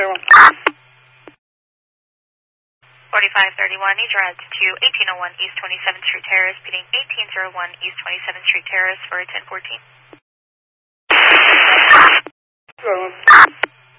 4531, need your routes to 1801 East 27th Street Terrace, beating 1801 East 27th Street Terrace for 1014.